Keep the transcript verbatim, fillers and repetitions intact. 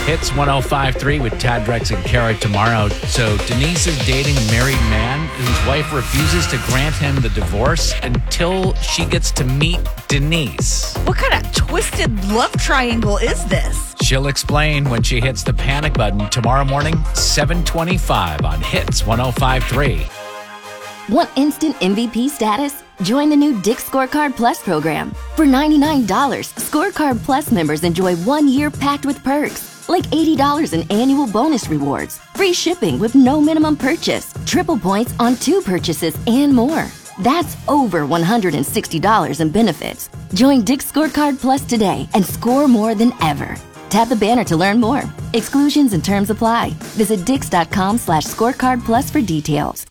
Hits one oh five point three with Tad Drex and Kara tomorrow. So Denise is dating a married man whose wife refuses to grant him the divorce until she gets to meet Denise. What kind of twisted love triangle is this? She'll explain when she hits the panic button tomorrow morning, seven twenty-five on Hits one oh five point three. Want instant M V P status? Join the new Dick's Scorecard Plus program. For ninety-nine dollars, Scorecard Plus members enjoy one year packed with perks, like eighty dollars in annual bonus rewards, free shipping with no minimum purchase, triple points on two purchases, and more. That's over one hundred sixty dollars in benefits. Join Dick's Scorecard Plus today and score more than ever. Tap the banner to learn more. Exclusions and terms apply. Visit dix.com slash scorecard plus for details.